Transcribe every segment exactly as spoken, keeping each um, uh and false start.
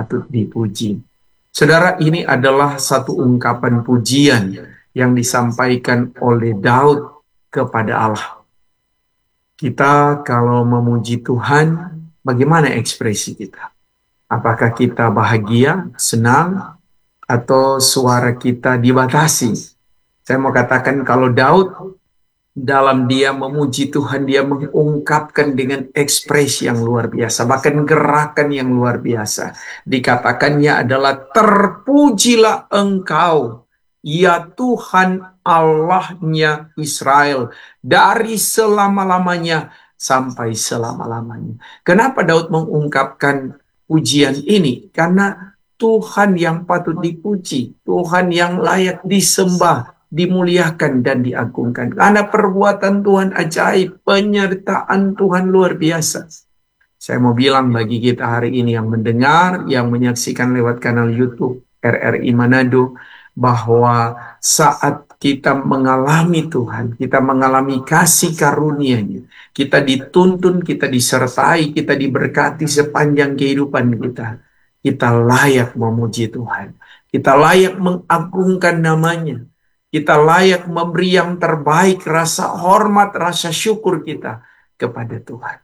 patut dipuji. Saudara, ini adalah satu ungkapan pujian yang disampaikan oleh Daud kepada Allah. Kita kalau memuji Tuhan, bagaimana ekspresi kita? Apakah kita bahagia, senang, atau suara kita dibatasi? Saya mau katakan kalau Daud dalam dia memuji Tuhan, dia mengungkapkan dengan ekspresi yang luar biasa, bahkan gerakan yang luar biasa. Dikatakannya adalah, terpujilah Engkau, ya Tuhan Allahnya Israel, dari selama-lamanya sampai selama-lamanya. Kenapa Daud mengungkapkan pujian ini? Karena Tuhan yang patut dipuji, Tuhan yang layak disembah, dimuliakan dan diagungkan. Karena perbuatan Tuhan ajaib, penyertaan Tuhan luar biasa. Saya mau bilang bagi kita hari ini yang mendengar, yang menyaksikan lewat kanal YouTube R R I Manado, bahwa saat kita mengalami Tuhan, kita mengalami kasih karunia-Nya, kita dituntun, kita disertai, kita diberkati sepanjang kehidupan kita. Kita layak memuji Tuhan. Kita layak mengagungkan namanya. Kita layak memberi yang terbaik, rasa hormat, rasa syukur kita kepada Tuhan.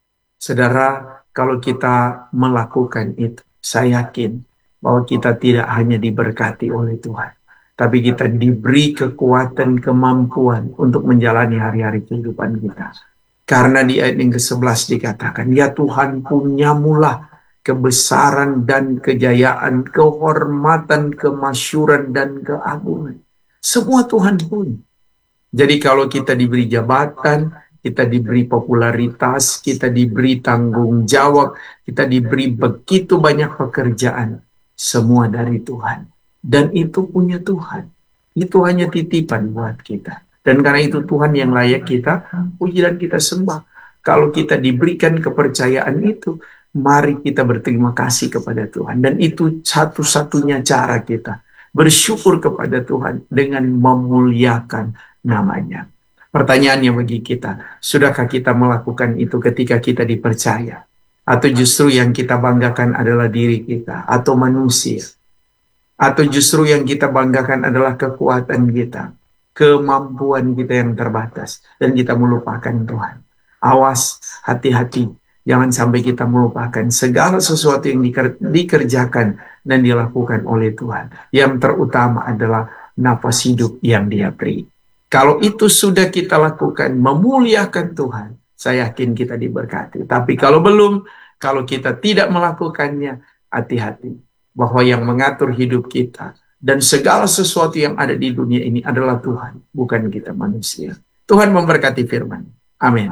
Saudara, kalau kita melakukan itu, saya yakin bahwa kita tidak hanya diberkati oleh Tuhan, tapi kita diberi kekuatan, kemampuan untuk menjalani hari-hari kehidupan kita. Karena di ayat yang kesebelas dikatakan, ya Tuhan, punyamulah kebesaran dan kejayaan, kehormatan, kemasyuran, dan keagungan. Semua Tuhan punya. Jadi kalau kita diberi jabatan, kita diberi popularitas, kita diberi tanggung jawab, kita diberi begitu banyak pekerjaan, semua dari Tuhan. Dan itu punya Tuhan. Itu hanya titipan buat kita. Dan karena itu Tuhan yang layak kita puji dan kita sembah. Kalau kita diberikan kepercayaan itu, mari kita berterima kasih kepada Tuhan. Dan itu satu-satunya cara kita bersyukur kepada Tuhan dengan memuliakan namanya. Pertanyaannya bagi kita, sudahkah kita melakukan itu ketika kita dipercaya? Atau justru yang kita banggakan adalah diri kita atau manusia? Atau justru yang kita banggakan adalah kekuatan kita, kemampuan kita yang terbatas, dan kita melupakan Tuhan? Awas, hati-hati. Jangan sampai kita melupakan segala sesuatu yang diker- dikerjakan dan dilakukan oleh Tuhan. Yang terutama adalah nafas hidup yang Dia beri. Kalau itu sudah kita lakukan, memuliakan Tuhan, saya yakin kita diberkati. Tapi kalau belum, kalau kita tidak melakukannya, hati-hati. Bahwa yang mengatur hidup kita dan segala sesuatu yang ada di dunia ini adalah Tuhan, bukan kita manusia. Tuhan memberkati firman. Amin.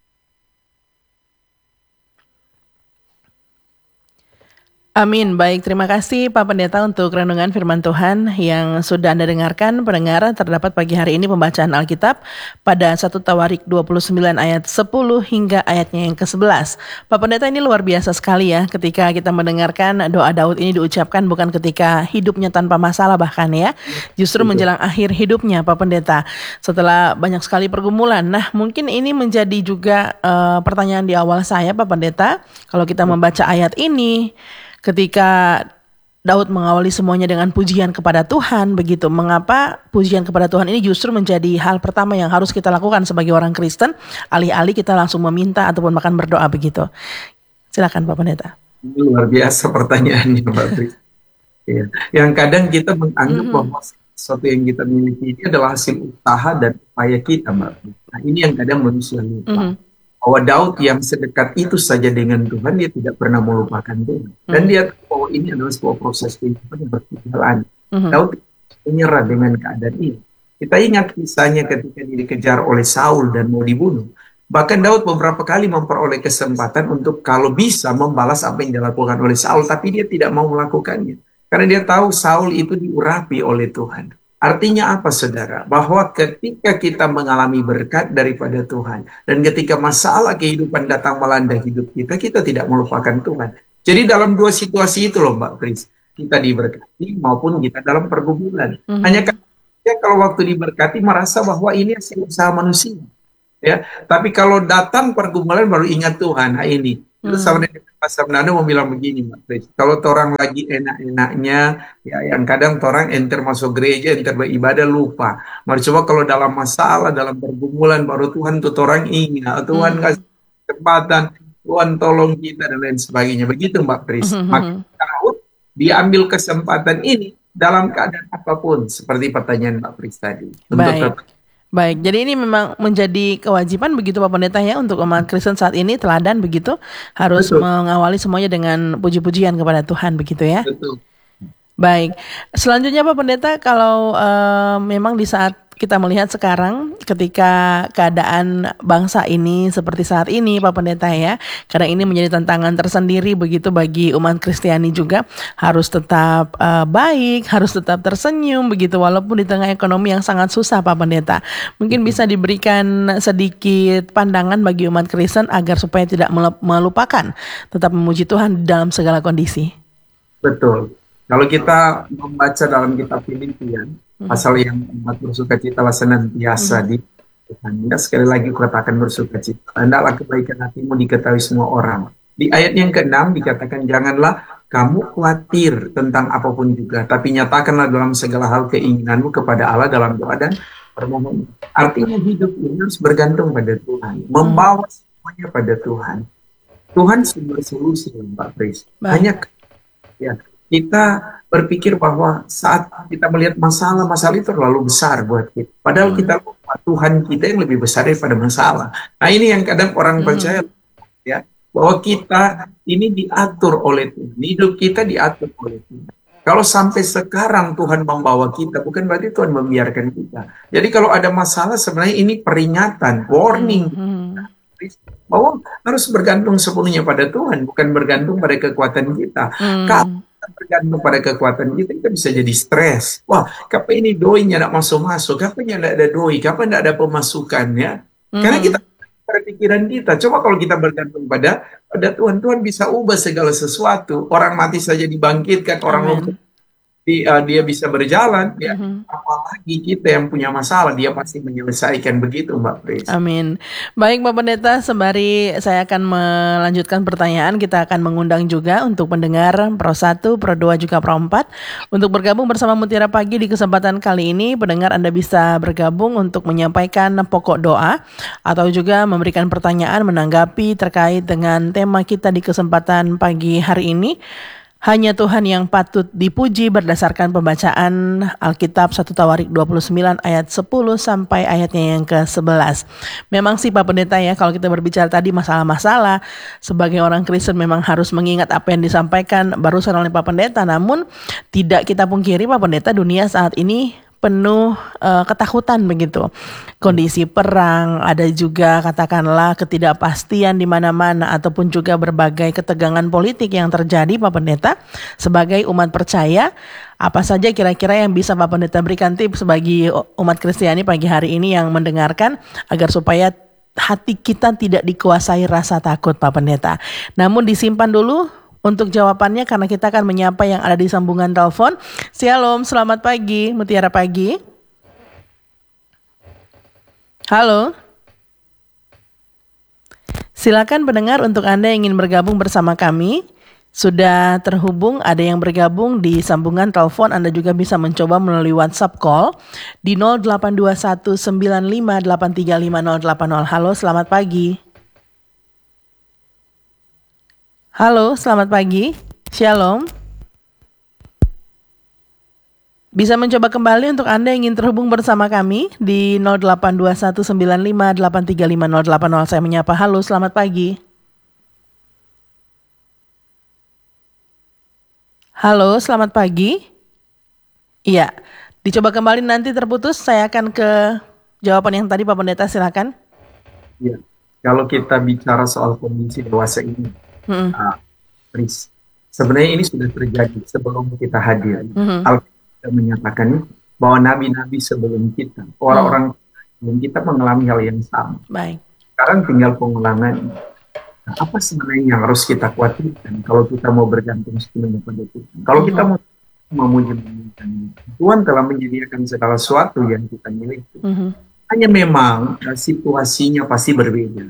Amin. Baik, terima kasih Pak Pendeta untuk renungan firman Tuhan yang sudah Anda dengarkan. Pendengar, terdapat pagi hari ini pembacaan Alkitab pada satu Tawarik dua puluh sembilan ayat sepuluh hingga ayatnya yang kesebelas. Pak Pendeta, ini luar biasa sekali ya ketika kita mendengarkan doa Daud ini diucapkan bukan ketika hidupnya tanpa masalah bahkan ya. Justru menjelang akhir hidupnya Pak Pendeta. Setelah banyak sekali pergumulan. Nah, mungkin ini menjadi juga uh, pertanyaan di awal saya Pak Pendeta. Kalau kita membaca ayat ini, ketika Daud mengawali semuanya dengan pujian kepada Tuhan, begitu. Mengapa pujian kepada Tuhan ini justru menjadi hal pertama yang harus kita lakukan sebagai orang Kristen, alih-alih kita langsung meminta ataupun bahkan berdoa begitu. Silakan Pak Pendeta. Luar biasa pertanyaannya Mbak Pri. Ya. Yang kadang kita menganggap mm-hmm. bahwa sesuatu yang kita miliki ini adalah hasil usaha dan upaya kita, Mbak Pri. Nah, ini yang kadang manusia lupa. Mm-hmm. Bahwa Daud yang sedekat itu saja dengan Tuhan, dia tidak pernah melupakan Tuhan. Dan mm-hmm. dia tahu bahwa ini adalah sebuah proses kehidupan yang berjalan. Mm-hmm. Daud menyerah dengan keadaan ini. Kita ingat kisahnya ketika dia dikejar oleh Saul dan mau dibunuh. Bahkan Daud beberapa kali memperoleh kesempatan untuk kalau bisa membalas apa yang dilakukan oleh Saul, tapi dia tidak mau melakukannya. Karena dia tahu Saul itu diurapi oleh Tuhan. Artinya apa saudara? Bahwa ketika kita mengalami berkat daripada Tuhan, dan ketika masalah kehidupan datang melanda hidup kita, kita tidak melupakan Tuhan. Jadi dalam dua situasi itu loh Mbak Pris, kita diberkati maupun kita dalam pergumulan. Mm-hmm. Hanya ya, kalau waktu diberkati merasa bahwa ini hasil usaha manusia. Ya, tapi kalau datang pergumulan baru ingat Tuhan. Nah ini, Itu Hmm. sama dengan Pastor Nano mau bilang begini, Mbak Pris. Kalau orang lagi enak-enaknya, ya yang kadang orang enter masuk gereja, enter beribadah lupa. Mari coba kalau dalam masalah, dalam pergumulan, baru Tuhan tuh orang ingat, "Oh, Tuhan Hmm. kasih kesempatan, Tuhan tolong kita dan lain sebagainya." Begitu Mbak Pris. Maka Hmm. Daud diambil kesempatan ini dalam keadaan apapun, seperti pertanyaan Mbak Pris tadi, untuk Baik. tetap Baik, jadi ini memang menjadi kewajiban begitu Pak Pendeta ya untuk umat Kristen saat ini teladan begitu harus betul, mengawali semuanya dengan puji-pujian kepada Tuhan begitu ya. betul. Baik, selanjutnya Pak Pendeta, kalau eh, memang di saat kita melihat sekarang ketika keadaan bangsa ini seperti saat ini Pak Pendeta ya, kadang ini menjadi tantangan tersendiri begitu bagi umat Kristiani juga, harus tetap eh, baik, harus tetap tersenyum begitu walaupun di tengah ekonomi yang sangat susah Pak Pendeta. Mungkin bisa diberikan sedikit pandangan bagi umat Kristen agar supaya tidak mele- melupakan tetap memuji Tuhan dalam segala kondisi. Betul. Kalau kita membaca dalam kitab Filipi ya, pasal yang keempat, bersukacitalah senantiasa di Tuhan. Ya, sekali lagi kukatakan bersukacita. Hendaklah kebaikan hatimu diketahui semua orang. Di ayat yang keenam dikatakan janganlah kamu khawatir tentang apapun juga, tapi nyatakanlah dalam segala hal keinginanmu kepada Allah dalam doa dan permohonan. Artinya hidup ini harus bergantung pada Tuhan, membawa semuanya pada Tuhan. Tuhan sumber solusi, Mbak Pris. Baik. Hanya ya, kita berpikir bahwa saat kita melihat masalah-masalah itu terlalu besar buat kita. Padahal kita lupa Tuhan kita yang lebih besar daripada masalah. Nah ini yang kadang orang percaya ya, bahwa kita ini diatur oleh Tuhan. Hidup kita diatur oleh Tuhan. Kalau sampai sekarang Tuhan membawa kita, bukan berarti Tuhan membiarkan kita. Jadi kalau ada masalah sebenarnya ini peringatan, warning Hmm. bahwa harus bergantung sepenuhnya pada Tuhan, bukan bergantung pada kekuatan kita. Kalau Hmm. kita bergantung pada kekuatan kita, kita bisa jadi stres. Wah, kapan ini doinya tidak masuk-masuk, kapan tidak ada doi, kapan tidak ada pemasukannya. Karena kita pada pikiran kita. Coba kalau kita bergantung pada pada Tuhan, Tuhan bisa ubah segala sesuatu. Orang mati saja dibangkitkan, orang lumpuh Amin. di- uh, dia bisa berjalan. Ya, Mhm. apalagi kita yang punya masalah, dia pasti menyelesaikan begitu, Mbak Pris. Amin. Baik Pak Pendeta, sembari saya akan melanjutkan pertanyaan, kita akan mengundang juga untuk pendengar Pro satu, Pro dua, juga Pro empat untuk bergabung bersama Mutiara Pagi di kesempatan kali ini. Pendengar Anda bisa bergabung untuk menyampaikan pokok doa atau juga memberikan pertanyaan menanggapi terkait dengan tema kita di kesempatan pagi hari ini. Hanya Tuhan yang patut dipuji berdasarkan pembacaan Alkitab satu Tawarik dua puluh sembilan ayat sepuluh sampai ayatnya yang ke sebelas. Memang sih Pak Pendeta ya, kalau kita berbicara tadi masalah-masalah, sebagai orang Kristen memang harus mengingat apa yang disampaikan barusan oleh Pak Pendeta. Namun tidak kita pungkiri Pak Pendeta, dunia saat ini penuh uh, ketakutan begitu. Kondisi perang, ada juga katakanlah ketidakpastian di mana-mana ataupun juga berbagai ketegangan politik yang terjadi Pak Pendeta. Sebagai umat percaya, apa saja kira-kira yang bisa Pak Pendeta berikan tips bagi umat Kristiani pagi hari ini yang mendengarkan agar supaya hati kita tidak dikuasai rasa takut Pak Pendeta. Namun disimpan dulu untuk jawabannya karena kita akan menyapa yang ada di sambungan telepon. Shalom, selamat pagi, Mutiara Pagi. Halo. Silakan pendengar untuk Anda yang ingin bergabung bersama kami. Sudah terhubung, ada yang bergabung di sambungan telepon. Anda juga bisa mencoba melalui WhatsApp call di nol delapan dua satu sembilan lima delapan tiga lima nol delapan nol. Halo, selamat pagi. Halo, selamat pagi. Shalom. Bisa mencoba kembali untuk Anda yang ingin terhubung bersama kami di nol delapan dua satu sembilan lima delapan tiga lima nol delapan nol. Saya menyapa, halo, selamat pagi. Halo, selamat pagi. Iya, dicoba kembali nanti terputus. Saya akan ke jawaban yang tadi Pak Pendeta, silakan. Ya, kalau kita bicara soal kondisi dewasa ini, Hmm. uh, Pris, sebenarnya ini sudah terjadi sebelum kita hadir. Hmm. Alkitab menyatakan bahwa nabi-nabi sebelum kita, orang-orang sebelum kita mengalami hal yang sama. Baik. Sekarang tinggal pengulangan. Nah, apa sebenarnya yang harus kita khawatirkan kalau kita mau bergantung sepenuhnya pada Tuhan? Kalau kita mau memuji Tuhan telah menyediakan segala sesuatu yang kita miliki. Hmm. Hanya memang situasinya pasti berbeda.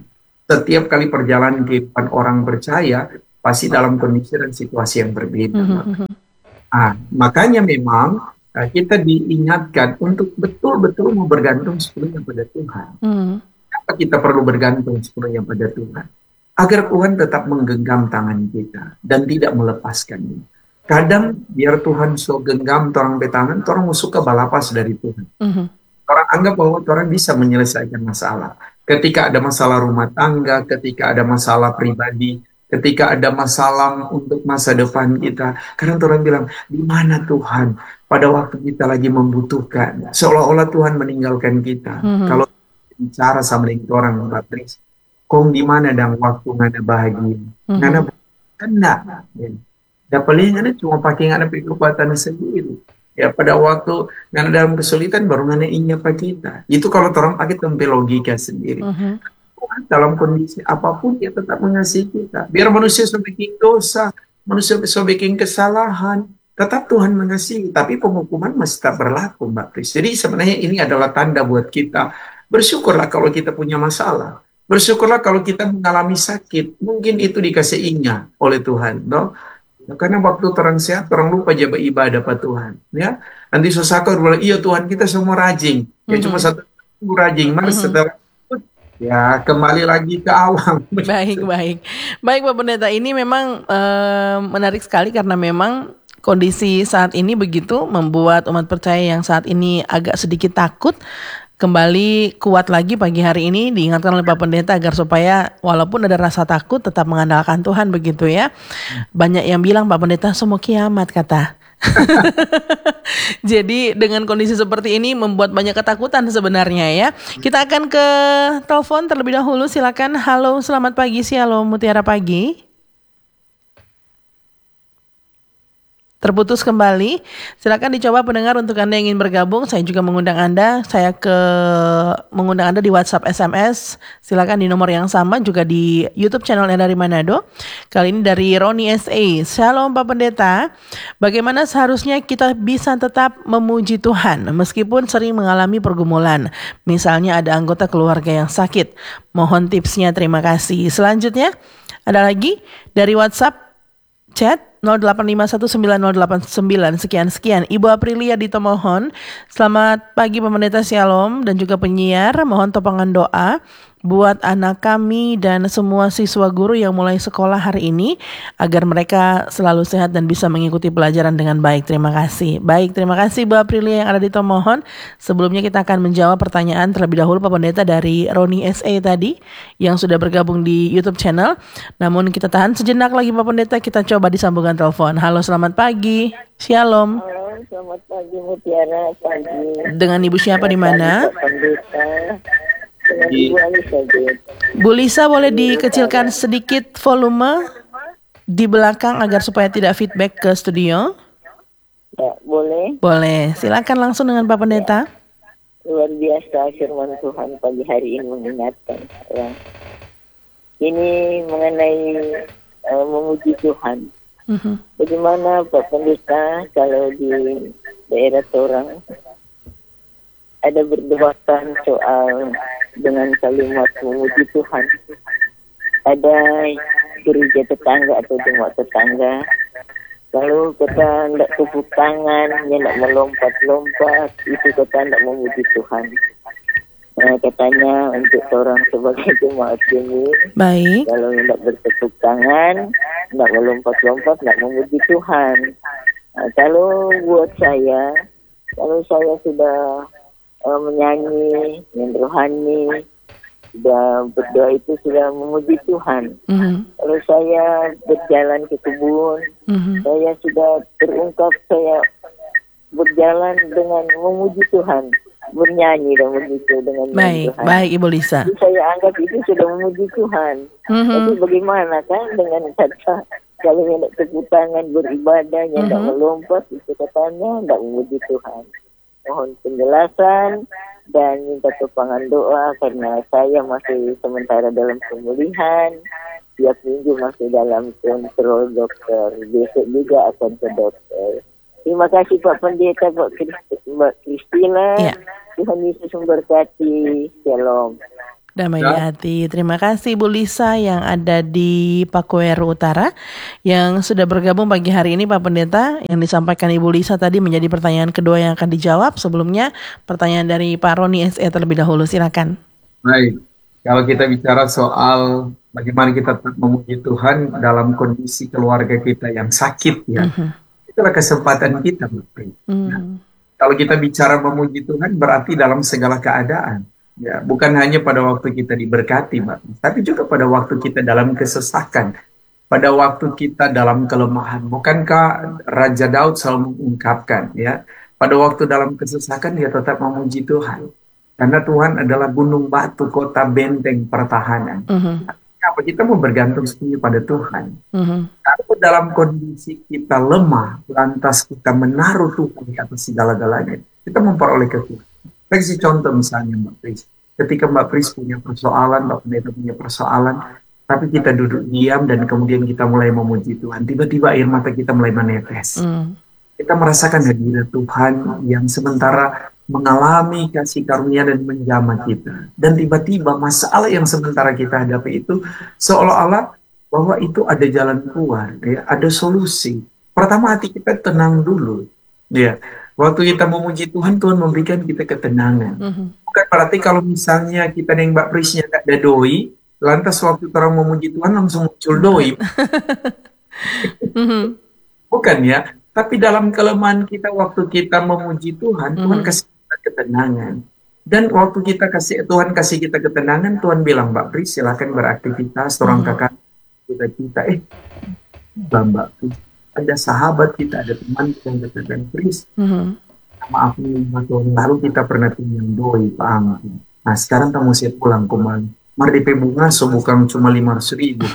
Setiap kali perjalanan kehidupan orang percaya, pasti dalam kondisi dan situasi yang berbeda. Mhm. Ah, makanya memang uh, kita diingatkan untuk betul-betul mau bergantung sepenuhnya pada Tuhan. Mhm. Kenapa kita perlu bergantung sepenuhnya pada Tuhan? Agar Tuhan tetap menggenggam tangan kita dan tidak melepaskannya. Kadang biar Tuhan so genggam orang betangan, orang suka balapas dari Tuhan. Mhm. Orang anggap bahwa orang bisa menyelesaikan masalah. Ketika ada masalah rumah tangga, ketika ada masalah pribadi, ketika ada masalah untuk masa depan kita, kadang orang bilang, di mana Tuhan pada waktu kita lagi membutuhkan? Seolah-olah Tuhan meninggalkan kita. Mhm. Kalau bicara sama dengan orang, Mbak Tris, kong di mana dan waktu ngana bahagia? Ngana Mhm. kan enggak. Ya paling ngana cuma pakai ngana kekuatan sendiri. Ya pada waktu ngana dalam kesulitan baru ngana ingat kita. Itu kalau orang pakai tempe logika sendiri. Mhm. Tuhan dalam kondisi apapun dia tetap mengasihi kita. Biar manusia sudah bikin dosa, manusia sudah bikin kesalahan, tetap Tuhan mengasihi. Tapi penghukuman masih tak berlaku, Mbak Pris. Jadi sebenarnya ini adalah tanda buat kita. Bersyukurlah kalau kita punya masalah. Bersyukurlah kalau kita mengalami sakit. Mungkin itu dikasih ingat oleh Tuhan. No? Karena waktu orang sehat, orang lupa jaga ibadah pada Tuhan. Ya, nanti sosaka bilang, iya Tuhan kita semua rajin. Ya cuma Mhm. satu minggu rajin, mari Mhm. setelah itu, ya kembali lagi ke awam. Baik, baik. Baik Pak Pendeta, ini memang eh, menarik sekali karena memang kondisi saat ini begitu membuat umat percaya yang saat ini agak sedikit takut kembali kuat lagi pagi hari ini diingatkan oleh Pak Pendeta agar supaya walaupun ada rasa takut tetap mengandalkan Tuhan begitu ya. Banyak yang bilang Pak Pendeta semua kiamat kata. Jadi dengan kondisi seperti ini membuat banyak ketakutan sebenarnya ya. Kita akan ke telepon terlebih dahulu, silakan. Halo, selamat pagi. Shalom Mutiara Pagi. Terputus kembali. Silakan dicoba pendengar untuk Anda yang ingin bergabung. Saya juga mengundang Anda. Saya ke mengundang Anda di WhatsApp S M S. Silakan di nomor yang sama juga di YouTube channelnya dari Manado. Kali ini dari Roni S A. Shalom Pak Pendeta. Bagaimana seharusnya kita bisa tetap memuji Tuhan meskipun sering mengalami pergumulan. Misalnya ada anggota keluarga yang sakit. Mohon tipsnya, terima kasih. Selanjutnya ada lagi dari WhatsApp chat nol delapan lima satu sembilan nol delapan sembilan sekian-sekian. Ibu Aprilia di Tomohon. Selamat pagi Pak Pendeta, Shalom dan juga penyiar. Mohon topangan doa buat anak kami dan semua siswa guru yang mulai sekolah hari ini agar mereka selalu sehat dan bisa mengikuti pelajaran dengan baik. Terima kasih. Baik, terima kasih Bu Aprilia yang ada di Tomohon. Sebelumnya kita akan menjawab pertanyaan terlebih dahulu Pak Pendeta dari Roni S A tadi yang sudah bergabung di YouTube channel. Namun kita tahan sejenak lagi Pak Pendeta, kita coba disambungkan telepon. Halo, selamat pagi. Shalom. Halo, selamat pagi Mutiara pagi. Dengan Ibu siapa di mana? Pak Pendeta. Dengan Ibu Alisa. Bu Lisa, boleh dikecilkan sedikit volume di belakang agar supaya tidak feedback ke studio? Ya, boleh. Boleh. Silakan langsung dengan Pak Pendeta. Luar biasa firman Tuhan pagi hari ini mengingatkan. Ya. Ini mengenai uh, memuji Tuhan. Mhm. Bagaimana Pak Pendeta kalau di daerah Torang ada berdebatkan soal dengan kalimat memuji Tuhan. Ada gereja tetangga atau jemaat tetangga. Kalau kita tidak tepuk tangan, tidak melompat-lompat, itu kita tidak memuji Tuhan. Nah, katanya untuk orang sebagai jemaat ini, Baik. kalau tidak bertepuk tangan, tidak melompat-lompat, tidak memuji Tuhan. Nah, kalau buat saya, kalau saya sudah uh, menyanyi, yang rohani, sudah berdoa itu sudah memuji Tuhan. Mhm. Kalau saya berjalan ke kebun, Mhm. saya sudah terungkap saya berjalan dengan memuji Tuhan, bernyanyi dan begitu dengan Baik, Tuhan. baik Ibu Lisa. Jadi saya anggap itu sudah memuji Tuhan. Mhm. Tapi bagaimana kan dengan kata kalau hendak tepuk tangan beribadah, yang hendak Mhm. melompat, itu katanya hendak memuji Tuhan. Mohon penjelasan dan minta topangan doa karena saya masih sementara dalam pemulihan. Tiap minggu masih dalam kontrol dokter. Besok juga akan ke dokter. Terima kasih Pak Pendeta, Pak Kristi, Mbak Kristina. Ya. Tuhan Yesus memberkati. Shalom. Damai di hati. Terima kasih Bu Lisa yang ada di Pakuero Utara yang sudah bergabung pagi hari ini Pak Pendeta. Yang disampaikan Ibu Lisa tadi menjadi pertanyaan kedua yang akan dijawab. Sebelumnya pertanyaan dari Pak Roni S E terlebih dahulu. Silakan. Baik, kalau kita bicara soal bagaimana kita memuji Tuhan dalam kondisi keluarga kita yang sakit ya, mm-hmm. itulah kesempatan kita. Mm-hmm. Nah, kalau kita bicara memuji Tuhan berarti dalam segala keadaan. Ya, bukan hanya pada waktu kita diberkati, Mbak, tapi juga pada waktu kita dalam kesesakan, pada waktu kita dalam kelemahan. Bukankah Raja Daud selalu mengungkapkan, ya, pada waktu dalam kesesakan dia tetap memuji Tuhan, karena Tuhan adalah gunung batu, kota benteng pertahanan. Uh-huh. Apa kita mau bergantung sepenuhnya pada Tuhan? Uh-huh. Kalau dalam kondisi kita lemah, lantas kita menaruh Tuhan di atas segala-galanya, kita memperoleh kekuatan. Saya kasih contoh misalnya Mbak Pris. Ketika Mbak Pris punya persoalan, Mbak Pendeta punya persoalan, tapi kita duduk diam dan kemudian kita mulai memuji Tuhan. Tiba-tiba air mata kita mulai menetes. Mm. Kita merasakan hadirat Tuhan yang sementara mengalami kasih karunia dan menjamah kita. Dan tiba-tiba masalah yang sementara kita hadapi itu seolah-olah bahwa itu ada jalan keluar, ya, ada solusi. Pertama hati kita tenang dulu, ya. Waktu kita memuji Tuhan, Tuhan memberikan kita ketenangan. Uh-huh. Bukan berarti kalau misalnya kita yang Mbak Prisnya tak ada doi, lantas waktu orang memuji Tuhan langsung muncul doi. uh-huh. Bukan ya, tapi dalam kelemahan kita waktu kita memuji Tuhan, uh-huh. Tuhan kasih kita ketenangan. Dan waktu kita kasih Tuhan kasih kita ketenangan, Tuhan bilang, Mbak Pris silakan beraktivitas, orang uh-huh. kakak kita kita eh, Mbak Pris. Ada sahabat kita, ada teman kita yang katakan Pris, uh-huh. maaf lima tahun lalu kita pernah pinjam doi Pak Amin. Nah sekarang kamu siap pulang kembali. Mar D P bunga so bukan cuma lima ratus ribu.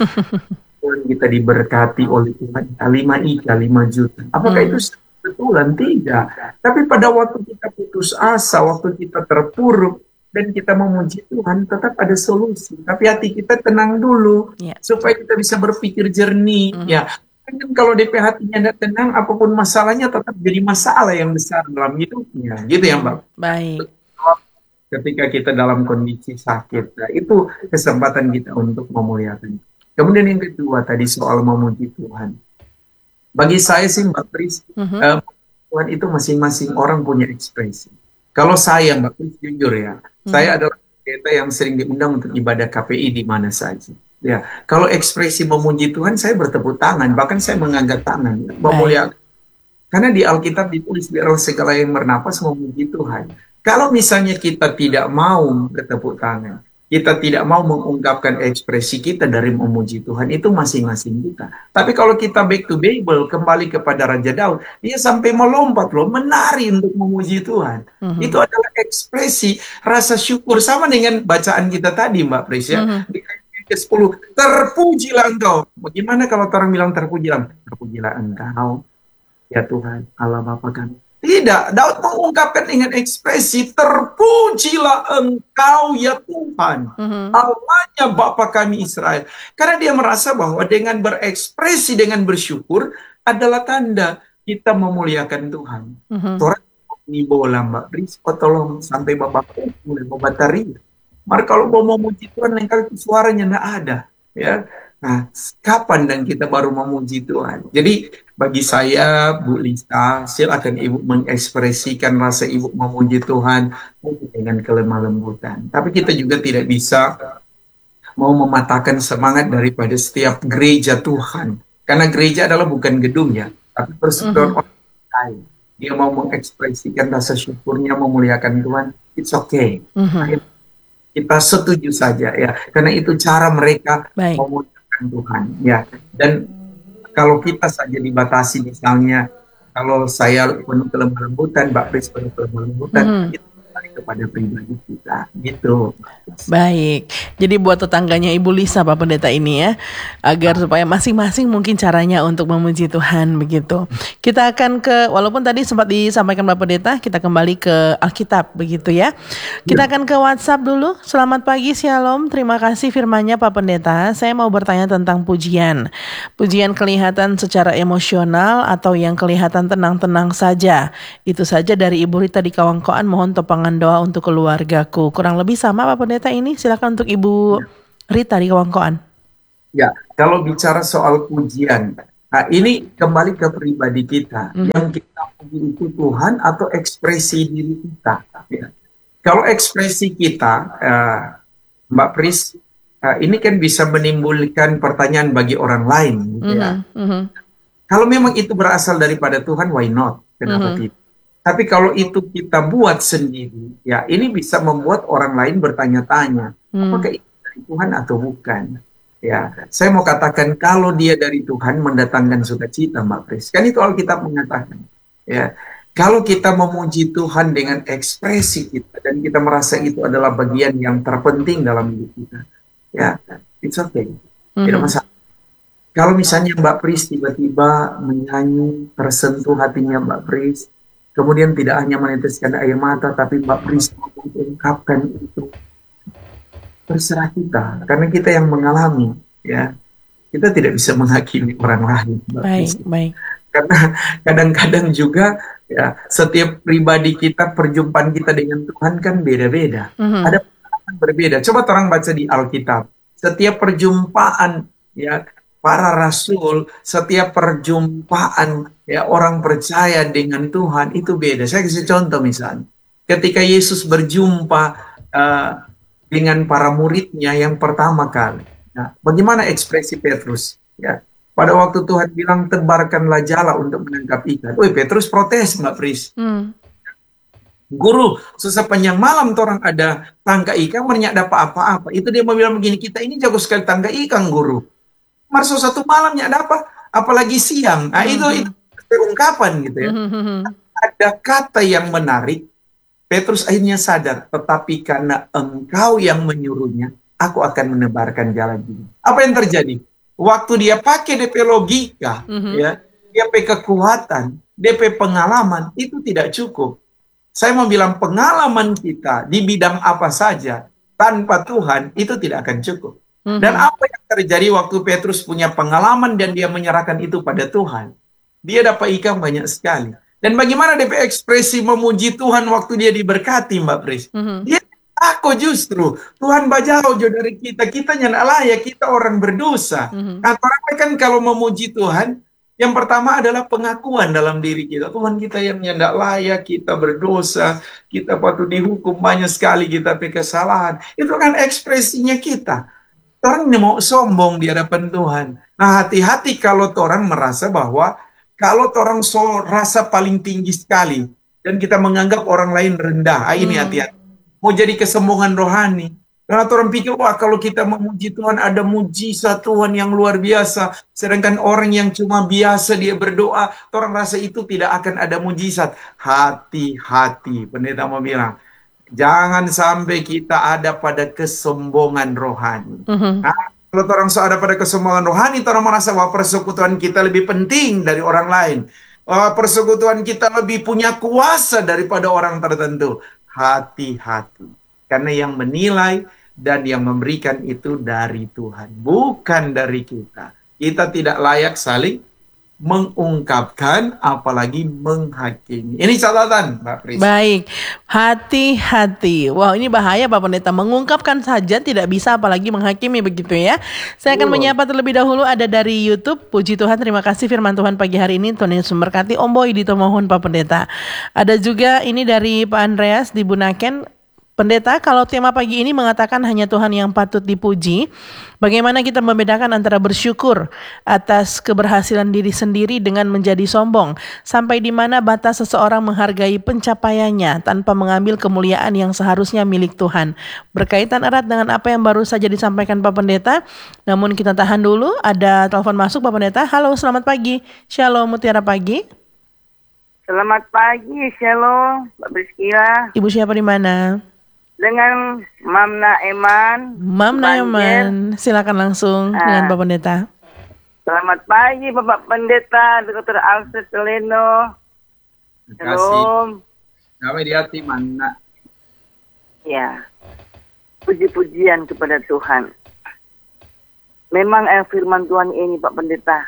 Kita diberkati oleh Tuhan lima ika lima juta. Apakah uh-huh. itu betulan? Tidak. Tapi pada waktu kita putus asa, waktu kita terpuruk dan kita memuji Tuhan, tetap ada solusi. Tapi hati kita tenang dulu, yeah. supaya kita bisa berpikir jernih, uh-huh. ya. Kan kalau D P hatinya tidak tenang, apapun masalahnya tetap jadi masalah yang besar dalam hidupnya, gitu ya Mbak. Baik. Ketika kita dalam kondisi sakit, nah, itu kesempatan kita untuk memuliakan. Kemudian yang kedua tadi soal memuji Tuhan. Bagi saya sih Mbak Pris, uh-huh. uh, Tuhan itu masing-masing orang punya ekspresi. Kalau saya Mbak Pris jujur ya, uh-huh. saya adalah pendeta yang sering diundang untuk ibadah K P I di mana saja. Ya, kalau ekspresi memuji Tuhan, saya bertepuk tangan, bahkan saya mengangkat tangan, memuliakan. Karena di Alkitab ditulis biarlah segala yang bernapas memuji Tuhan. Kalau misalnya kita tidak mau bertepuk tangan, kita tidak mau mengungkapkan ekspresi kita dari memuji Tuhan, itu masing-masing kita. Tapi kalau kita back to Bible, kembali kepada Raja Daud, dia sampai melompat loh, menari untuk memuji Tuhan. Uh-huh. Itu adalah ekspresi rasa syukur, sama dengan bacaan kita tadi Mbak Pris ya. Uh-huh. ke sepuluh, terpujilah engkau. Bagaimana kalau orang bilang terpujilah? Terpujilah engkau, ya Tuhan, Allah Bapa kami. Tidak, Daud mengungkapkan dengan ekspresi, terpujilah engkau, ya Tuhan, uh-huh. Allahnya Bapa kami Israel. Karena dia merasa bahwa dengan berekspresi, dengan bersyukur, adalah tanda kita memuliakan Tuhan. Uh-huh. Orang ini bola Mbak Pris, oh tolong sampai Bapakku mulai membatari. Maka kalau mau memuji Tuhan, lain kali suaranya tidak ada, ya. Nah, kapan dan kita baru memuji Tuhan? Jadi bagi saya, Bu Lisa, silakan Ibu mengekspresikan rasa Ibu memuji Tuhan dengan kelemah lembutan. Tapi kita juga tidak bisa mau mematahkan semangat daripada setiap gereja Tuhan. Karena gereja adalah bukan gedung ya, tapi persekutuan orang lain. Dia mau mengekspresikan rasa syukurnya, memuliakan Tuhan, it's okay. Uh-huh. Kita setuju saja ya, karena itu cara mereka Baik. memuliakan Tuhan ya. Dan kalau kita saja dibatasi, misalnya kalau saya penuh kelemah lembutan, Mbak Pris penuh kelemah lembutan, mm-hmm. itu kepada pribadi kita, gitu. Baik, jadi buat tetangganya Ibu Lisa Pak Pendeta ini ya, agar supaya masing-masing mungkin caranya untuk memuji Tuhan begitu. Kita akan ke, walaupun tadi sempat disampaikan Pak Pendeta, kita kembali ke Alkitab begitu ya. Kita akan ke WhatsApp dulu. Selamat pagi, Shalom. Terima kasih firman-Nya Pak Pendeta. Saya mau bertanya tentang pujian. Pujian kelihatan secara emosional atau yang kelihatan tenang-tenang saja. Itu saja dari Ibu Rita di Kawangkoan. Mohon topangan doa untuk keluargaku. Kurang lebih sama Pak Pendeta ini. Silakan untuk Ibu Rita di Kawangkoan. Ya, kalau bicara soal pujian, nah ini kembali ke pribadi kita. Mhm. Yang kita puji itu Tuhan atau ekspresi diri kita. Ya. Kalau ekspresi kita, eh, Mbak Pris, eh, ini kan bisa menimbulkan pertanyaan bagi orang lain, gitu ya. Mhm, mhm, Kalau memang itu berasal daripada Tuhan, why not? Kenapa mhm, tidak? Tapi kalau itu kita buat sendiri, ya ini bisa membuat orang lain bertanya-tanya, apakah mhm, itu dari Tuhan atau bukan? Ya, saya mau katakan kalau dia dari Tuhan mendatangkan sukacita, Mbak Pris. Kan itu Alkitab mengatakan. Ya, kalau kita memuji Tuhan dengan ekspresi kita dan kita merasa itu adalah bagian yang terpenting dalam hidup kita, ya, it's okay, tidak mhm, masalah. Kalau misalnya Mbak Pris tiba-tiba menyanyi, tersentuh hatinya Mbak Pris, kemudian tidak hanya meneteskan air mata, tapi Mbak Pris mengungkapkan itu, terserah kita, karena kita yang mengalami, ya, kita tidak bisa menghakimi orang lain, Mbak Pris. baik, baik. Karena kadang-kadang juga, ya, setiap pribadi kita, perjumpaan kita dengan Tuhan kan beda-beda. Mhm, Ada pengalaman berbeda. Coba orang baca di Alkitab. Setiap perjumpaan, ya, para rasul, setiap perjumpaan, ya, orang percaya dengan Tuhan itu beda. Saya kasih contoh misalnya. Ketika Yesus berjumpa eh, dengan para muridnya yang pertama kali. Nah, bagaimana ekspresi Petrus? Ya, pada waktu Tuhan bilang tebarkanlah jala untuk menangkap ikan. Woi, Petrus protes, Mbak Pris. mhm, Guru, sepanjang malam orang ada tangkap ikan, menyak dapat apa-apa. Itu dia mau bilang begini, kita ini jago sekali tangkap ikan, guru. Marso satu malam nyak dapat, apalagi siang. Nah, itu itu mhm, ungkapan gitu ya. mhm, mhm, Ada kata yang menarik, Petrus akhirnya sadar, tetapi karena engkau yang menyuruhnya, aku akan menebarkan jalan ini. Apa yang terjadi? Waktu dia pakai D P logika, mhm, ya, dia pakai kekuatan, D P pengalaman, itu tidak cukup. Saya mau bilang pengalaman kita di bidang apa saja, tanpa Tuhan, itu tidak akan cukup. Dan mhm, apa yang terjadi waktu Petrus punya pengalaman dan dia menyerahkan itu pada Tuhan? Dia dapat ikan banyak sekali. Dan bagaimana D P ekspresi memuji Tuhan waktu dia diberkati, Mbak Pris? mhm, Dia takut justru. Tuhan bajau jauh dari kita. Kita nyana layak, kita orang berdosa. mhm, Nah, orang kan kalau memuji Tuhan, yang pertama adalah pengakuan dalam diri kita. Tuhan, kita yang tidak layak, kita berdosa, kita patut dihukum, banyak sekali kita pakai kesalahan. Itu kan ekspresinya kita. Orang ini mau sombong di hadapan Tuhan. Nah, hati-hati kalau orang merasa bahwa kalau orang so rasa paling tinggi sekali dan kita menganggap orang lain rendah, ah, ini mhm, hati-hati. Mau jadi kesombongan rohani. Karena orang pikir, wah kalau kita memuji Tuhan ada mujizat Tuhan yang luar biasa. Sedangkan orang yang cuma biasa dia berdoa, orang rasa itu tidak akan ada mujizat. Hati-hati, pendeta mau bilang. Jangan sampai kita ada pada kesombongan rohani. mhm, Nah, kalau orang so ada pada kesombongan rohani, orang merasa bahwa persekutuan kita lebih penting dari orang lain. Uh, persekutuan kita lebih punya kuasa daripada orang tertentu. Hati-hati. Karena yang menilai dan yang memberikan itu dari Tuhan. Bukan dari kita. Kita tidak layak saling mengungkapkan, apalagi menghakimi. Ini catatan, Mbak Pris. baik. Hati-hati. Wah, ini bahaya Pak Pendeta. Mengungkapkan saja tidak bisa, apalagi menghakimi, begitu ya. Saya akan Betul. menyapa terlebih dahulu ada dari YouTube. Puji Tuhan, terima kasih firman Tuhan pagi hari ini. Tuhan Yesus memberkati. Om Boy di Tomohon Pak Pendeta. Ada juga ini dari Pak Andreas di Bunaken. Pendeta, kalau tema pagi ini mengatakan hanya Tuhan yang patut dipuji, bagaimana kita membedakan antara bersyukur atas keberhasilan diri sendiri dengan menjadi sombong? Sampai di mana batas seseorang menghargai pencapaiannya tanpa mengambil kemuliaan yang seharusnya milik Tuhan? Berkaitan erat dengan apa yang baru saja disampaikan Pak Pendeta, namun kita tahan dulu, ada telepon masuk Pak Pendeta. Halo, selamat pagi. Shalom Mutiara Pagi. Selamat pagi, Shalom, Mbak Priscila. Ibu siapa di mana? Dengan Mamna Eman. Mam Nayaman, silakan langsung Ah. dengan Pak Pendeta. Selamat pagi, Bapak Pendeta, dokter Alfred Leno. Terima kasih. Shalom. Damai di hati mana? Ya, puji-pujian kepada Tuhan. Memang eh, firman Tuhan ini, Pak Pendeta,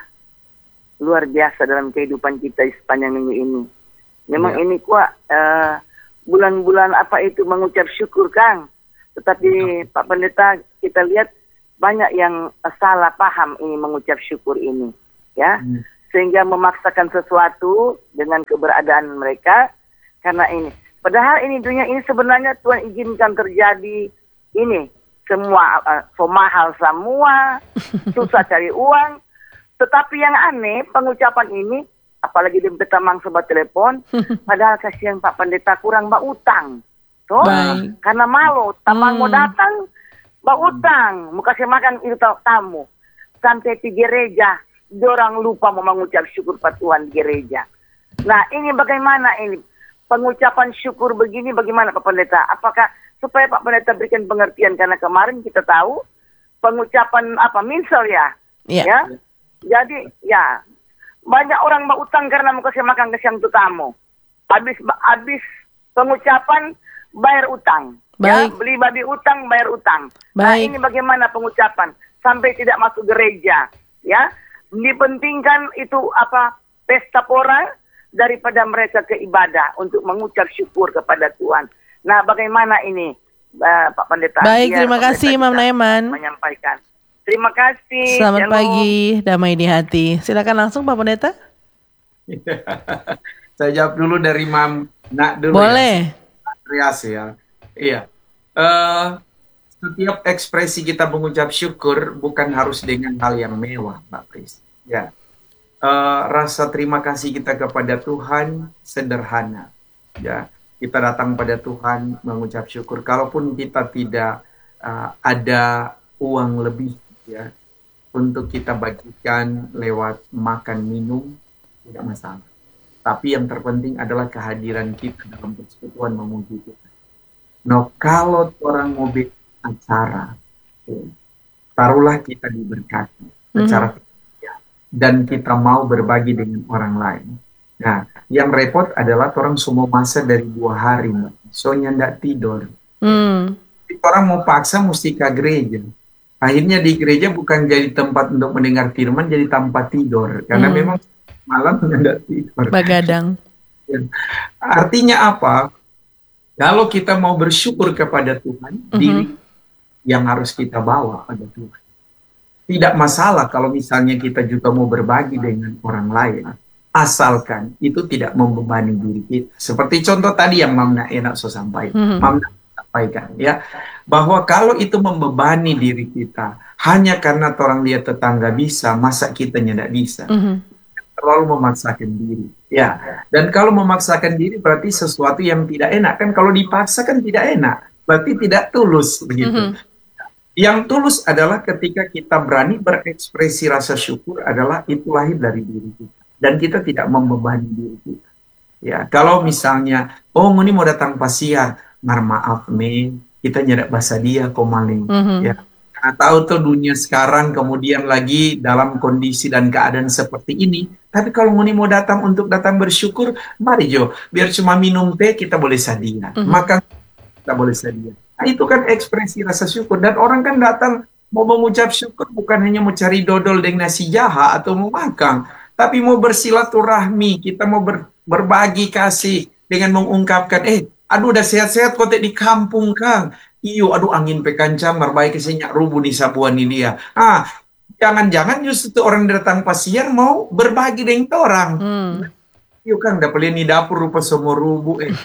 luar biasa dalam kehidupan kita sepanjang minggu ini. Memang Ya. ini kuat eh, bulan-bulan apa itu mengucap syukur, Kang. Tetapi Pak Pendeta, kita lihat banyak yang salah paham ini mengucap syukur ini, ya, hmm. sehingga memaksakan sesuatu dengan keberadaan mereka karena ini. Padahal ini dunia ini sebenarnya Tuhan izinkan terjadi ini semua uh, so mahal semua, susah cari uang. Tetapi yang aneh pengucapan ini, apalagi di petamang sobat telepon, padahal kasihan Pak Pendeta kurang mbak utang, toh, karena malu, tamang hmm. mau datang, mbak utang, mau kasih makan itu tamu, sampai di gereja, orang lupa mau mengucap syukur pada Tuhan di gereja. Nah ini bagaimana ini pengucapan syukur begini, bagaimana Pak Pendeta? Apakah supaya Pak Pendeta berikan pengertian, karena kemarin kita tahu pengucapan apa minsel ya, yeah. ya. Jadi ya banyak orang mbak utang karena mau kasih makan ke siang tamu. Habis habis pengucapan bayar utang. Ya, beli babi utang bayar utang. Baik. Nah ini bagaimana pengucapan sampai tidak masuk gereja, ya. Dipentingkan itu apa pesta pora daripada mereka ke ibadah untuk mengucap syukur kepada Tuhan. Nah bagaimana ini uh, Pak Pendeta? Baik, terima kasih Imam Naiman menyampaikan. Terima kasih. Selamat Shalom. Pagi, damai di hati. Silakan langsung Pak Pendeta. Saya jawab dulu dari Mam Nak dulu. Boleh. Ya. ya. Iya. Uh, setiap ekspresi kita mengucap syukur bukan harus dengan hal yang mewah, Mbak Pris. Ya. Uh, rasa terima kasih kita kepada Tuhan sederhana. Ya. Kita datang pada Tuhan mengucap syukur. Kalaupun kita tidak uh, ada uang lebih, ya, untuk kita bagikan lewat makan minum, tidak masalah. Tapi yang terpenting adalah kehadiran kita dalam persekutuan memuji kita. No, kalau orang mau bikin acara, ya, taruhlah kita diberkati secara mm-hmm. ya, dan kita mau berbagi dengan orang lain. Nah, yang repot adalah orang semua masa dari dua hari, Mbak. Soalnya ndak tidur. Mm. Orang mau paksa mesti ke gereja. Akhirnya di gereja bukan jadi tempat untuk mendengar firman, jadi tempat tidur. Karena hmm. memang malam tidak tidur. Begadang. Artinya apa? Kalau kita mau bersyukur kepada Tuhan, hmm. diri yang harus kita bawa pada Tuhan. Tidak masalah kalau misalnya kita juga mau berbagi dengan orang lain. Asalkan itu tidak membebani diri kita. Seperti contoh tadi yang Mamna enak so sampaikan. Hmm. Mamna sampaikan, ya. Bahwa kalau itu membebani diri kita hanya karena orang lihat tetangga bisa, masa kita tidak bisa. Mm-hmm. Terlalu memaksakan diri, ya. Dan kalau memaksakan diri berarti sesuatu yang tidak enak, kan? Kalau dipaksakan tidak enak, berarti tidak tulus, begitu. Mm-hmm. Yang tulus adalah ketika kita berani berekspresi rasa syukur, adalah itu lahir dari diri kita, dan kita tidak membebani diri kita. Ya, kalau misalnya, oh ini mau datang pasiar, mar maaf nih, kita nyedak bahasa dia komaling, mm-hmm. ya. Nah, tahu tuh dunia sekarang kemudian lagi dalam kondisi dan keadaan seperti ini. Tapi kalau ngoni mau datang untuk datang bersyukur, mari Jo, biar cuma minum teh kita boleh sadia, mm-hmm. makan kita boleh sadia. Nah, itu kan ekspresi rasa syukur. Dan orang kan datang mau mengucap syukur bukan hanya mau cari dodol dengan nasi jaha atau mau makan, tapi mau bersilaturahmi, kita mau ber, berbagi kasih dengan mengungkapkan, eh aduh udah sehat-sehat kotek di kampung Kang. Iyo, aduh angin pekancam, marbaik kesenyak rubuh di sabuan ini dia. Ah, jangan-jangan justru orang datang pasien mau berbagi dengan orang. Hmm. Iyo Kang, dapat lihat nih dapur rupa semua rubuh. Eh,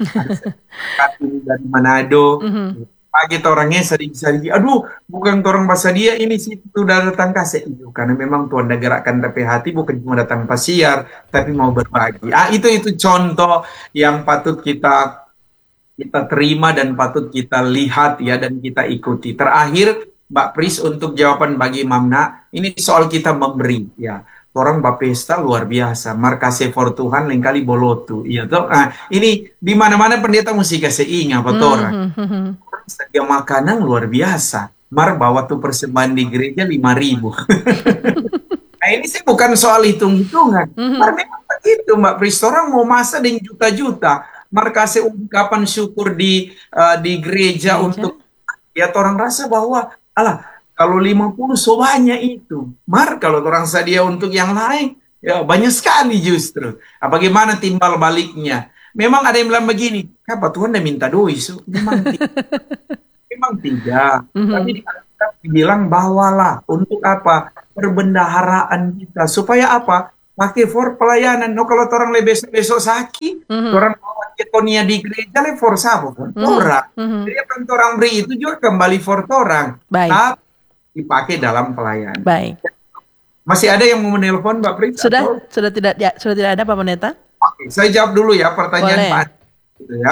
dari Manado. Mm-hmm. Pagi orangnya sering-sering, aduh bukan orang bahasa dia ini sih sudah datang kasih. Iyo, karena memang Tuhan dah gerakkan tapi hati bukan cuma datang pasiar, tapi mau berbagi. Ah, itu itu contoh yang patut kita kita terima dan patut kita lihat, ya, dan kita ikuti. Terakhir Mbak Pris untuk jawaban bagi Mamna, ini soal kita memberi, ya. Orang Bapesta luar biasa, markase for Tuhan lain kali bolotu, iya toh. Nah, ini di mana-mana pendeta mesti kasih ingat apa orang. Mm-hmm. Sedia makanan luar biasa. Mar bawa tuh persembahan di gereja lima ribu. Nah, ini sih bukan soal hitung-hitungan. Mm-hmm. Mar memang begitu Mbak Pris, orang mau masa dengan juta-juta. Mar kasih ungkapan syukur di uh, di gereja, gereja untuk ya orang rasa bahwa alah kalau lima puluh so banyak itu. Mar kalau orang sedia untuk yang lain Ya, banyak sekali justru. Nah, bagaimana timbal baliknya? Memang ada yang bilang begini, apa Tuhan udah minta doi? So, memang memang tidak. Tapi Mhm. di Alkitab dibilang bawalah untuk apa? Perbendaharaan kita. Supaya apa? Pakai for pelayanan. No, kalau orang le besok-besok sakit, Mhm. orang bawa ketonia di gereja le for siapa pun? Mhm. Orang. Mhm. Jadi apa yang orang beri itu juga kembali for orang. Baik, Tapi dipakai dalam pelayanan. baik. Masih ada yang mau menelpon Mbak Pris Sudah, atau? sudah tidak ya, sudah tidak ada Pak Pendeta? Oke, saya jawab dulu ya pertanyaan Pak Boleh. Andi, gitu ya.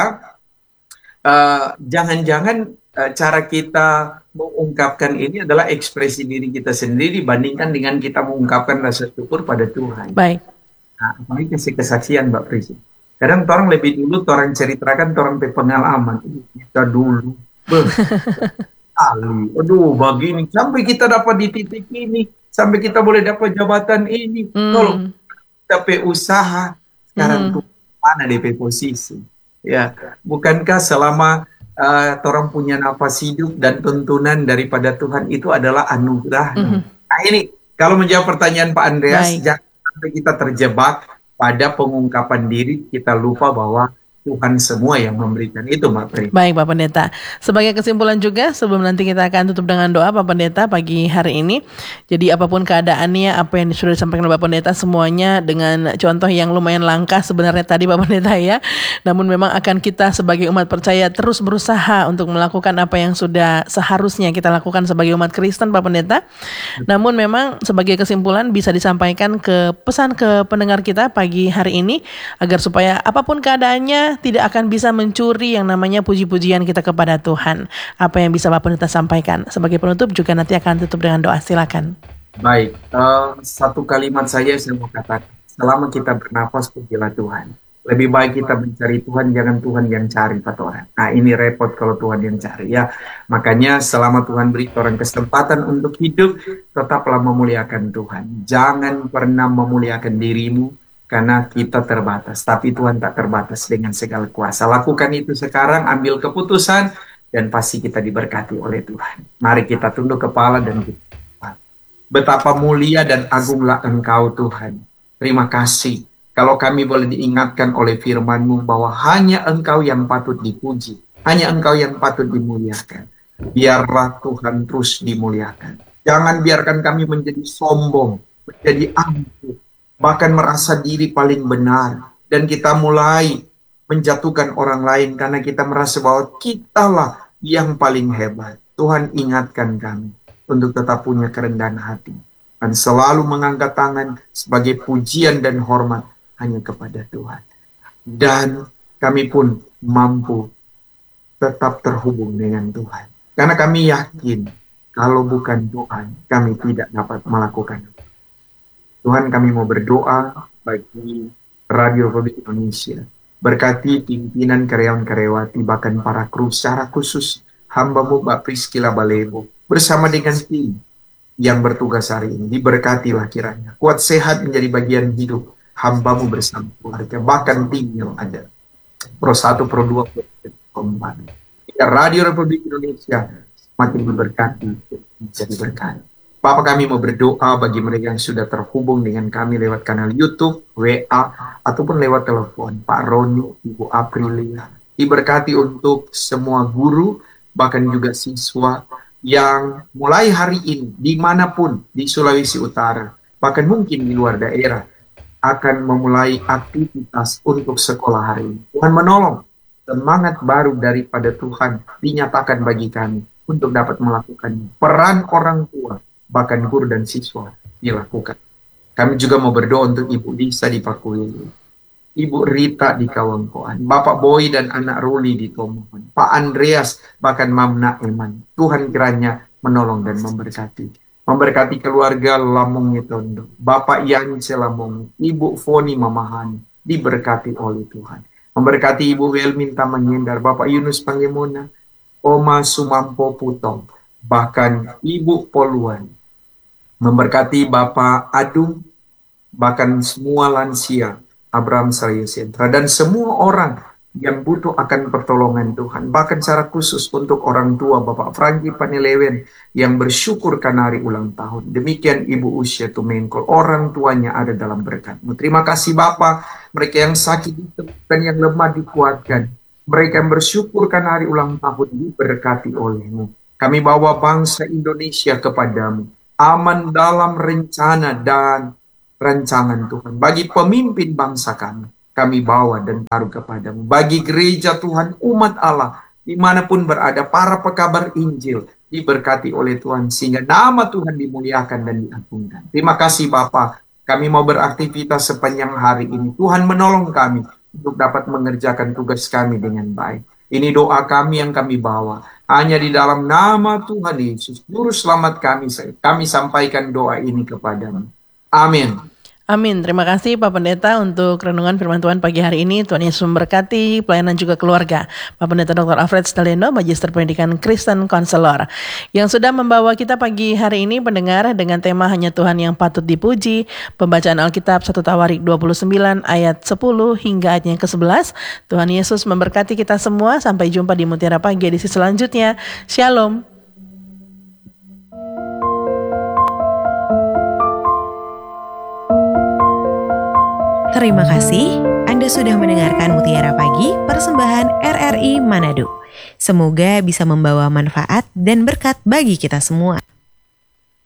Eh, jangan-jangan eh, cara kita mengungkapkan ini adalah ekspresi diri kita sendiri dibandingkan dengan kita mengungkapkan rasa syukur pada Tuhan. Baik. Nah, apalagi kasih kesaksian Mbak Pris. Kadang orang lebih dulu orang ceritakan orang pengalaman. Ih, kita dulu, beh, Ali, aduh, begini sampai kita dapat di titik ini, sampai kita boleh dapat jabatan ini. Kalau Hmm. tapi usaha sekarang Mhm. tuh mana D P posisi, ya bukankah selama uh, orang punya nafas hidup dan tuntunan daripada Tuhan itu adalah anugerah. Mhm. Nah ini kalau menjawab pertanyaan Pak Andreas, Baik. jangan sampai kita terjebak pada pengungkapan diri, kita lupa bahwa Tuhan semua yang memberikan itu, Mbak Pri. Baik Pak Pendeta. Sebagai kesimpulan juga sebelum nanti kita akan tutup dengan doa Pak Pendeta pagi hari ini. Jadi apapun keadaannya, apa yang sudah disampaikan oleh Pak Pendeta semuanya dengan contoh yang lumayan langka sebenarnya tadi Pak Pendeta ya. Namun memang akan kita sebagai umat percaya terus berusaha untuk melakukan apa yang sudah seharusnya kita lakukan sebagai umat Kristen Pak Pendeta. Namun memang sebagai kesimpulan bisa disampaikan ke pesan ke pendengar kita pagi hari ini agar supaya apapun keadaannya tidak akan bisa mencuri yang namanya puji-pujian kita kepada Tuhan. Apa yang bisa Pak Pendeta sampaikan? Sebagai penutup juga nanti akan tutup dengan doa. Silakan. Baik, uh, satu kalimat saja saya mau katakan. Selama kita bernafas, pujilah Tuhan. Lebih baik kita mencari Tuhan, jangan Tuhan yang cari kata orang. Nah ini repot kalau Tuhan yang cari ya. Makanya selama Tuhan beri orang kesempatan untuk hidup, tetaplah memuliakan Tuhan. Jangan pernah memuliakan dirimu, karena kita terbatas, tapi Tuhan tak terbatas dengan segala kuasa. Lakukan itu sekarang, ambil keputusan, dan pasti kita diberkati oleh Tuhan. Mari kita tunduk kepala dan kita berdoa. Betapa mulia dan agunglah Engkau Tuhan. Terima kasih. Kalau kami boleh diingatkan oleh firman-Mu bahwa hanya Engkau yang patut dipuji, hanya Engkau yang patut dimuliakan. Biarlah Tuhan terus dimuliakan. Jangan biarkan kami menjadi sombong, menjadi angkuh, bahkan merasa diri paling benar, dan kita mulai menjatuhkan orang lain karena kita merasa bahwa kitalah yang paling hebat. Tuhan ingatkan kami untuk tetap punya kerendahan hati dan selalu mengangkat tangan sebagai pujian dan hormat hanya kepada Tuhan. Dan kami pun mampu tetap terhubung dengan Tuhan, karena kami yakin kalau bukan Tuhan kami tidak dapat melakukan. Tuhan, kami mau berdoa bagi Radio Republik Indonesia. Berkati pimpinan karyawan-karyawati, bahkan para kru secara khusus hamba-Mu Mbak Priscilla Balebo, bersama dengan tim yang bertugas hari ini. Diberkatilah kiranya. Kuat sehat menjadi bagian hidup hamba-Mu bersama keluarga, bahkan tim yang ada. Pro satu, Pro dua, Pro empat. Radio Republik Indonesia semakin diberkati, menjadi berkat. Bapak, kami mau berdoa bagi mereka yang sudah terhubung dengan kami lewat kanal YouTube, W A, ataupun lewat telepon. Pak Roni, Ibu Aprilia, diberkati untuk semua guru, bahkan juga siswa yang mulai hari ini, dimanapun di Sulawesi Utara, bahkan mungkin di luar daerah, akan memulai aktivitas untuk sekolah hari ini. Tuhan menolong, semangat baru daripada Tuhan dinyatakan bagi kami untuk dapat melakukannya. Peran orang tua, bahkan guru dan siswa dilakukan. Kami juga mau berdoa untuk Ibu Lisa di Pakuili, Ibu Rita di Kawangkoan, Bapak Boy dan anak Ruli di Tomohon, Pak Andreas, bahkan Mamna Eman. Tuhan kiranya menolong dan memberkati. Memberkati keluarga Lamong Tondo, Bapak Yance Lamong, Ibu Foni Mamahani, diberkati oleh Tuhan. Memberkati Ibu Welminta Manyendar, Bapak Yunus Pangemona, Oma Sumampo Putong, bahkan Ibu Poluan. Memberkati Bapak Adung, bahkan semua lansia, Abraham Saraya Sentra, dan semua orang yang butuh akan pertolongan Tuhan. Bahkan secara khusus untuk orang tua Bapak Franky Panelewen yang bersyukur karena hari ulang tahun. Demikian Ibu Usia Tumengkol, orang tuanya ada dalam berkat-Mu. Terima kasih Bapak, mereka yang sakit ditemukan, yang lemah dikuatkan. Mereka yang bersyukur karena hari ulang tahun diberkati oleh-Mu. Kami bawa bangsa Indonesia kepadamu. Aman dalam rencana dan rancangan Tuhan. Bagi pemimpin bangsa kami, kami bawa dan taruh kepadamu. Bagi gereja Tuhan, umat Allah, dimanapun berada, para pekabar Injil, diberkati oleh Tuhan, sehingga nama Tuhan dimuliakan dan diagungkan. Terima kasih Bapa, kami mau beraktivitas sepanjang hari ini. Tuhan menolong kami untuk dapat mengerjakan tugas kami dengan baik. Ini doa kami yang kami bawa. Hanya di dalam nama Tuhan Yesus, Juru Selamat kami, kami sampaikan doa ini kepadamu. Amin. Amin. Terima kasih Pak Pendeta untuk renungan firman Tuhan pagi hari ini. Tuhan Yesus memberkati pelayanan juga keluarga. Pak Pendeta Doktor Alfred Steleno, Magister Pendidikan Kristen Konselor, yang sudah membawa kita pagi hari ini pendengar dengan tema Hanya Tuhan yang Patut Dipuji. Pembacaan Alkitab satu Tawarik dua puluh sembilan ayat sepuluh hingga ayatnya ke sebelas. Tuhan Yesus memberkati kita semua. Sampai jumpa di Mutiara Pagi edisi selanjutnya. Shalom. Terima kasih Anda sudah mendengarkan Mutiara Pagi, persembahan R R I Manado. Semoga bisa membawa manfaat dan berkat bagi kita semua.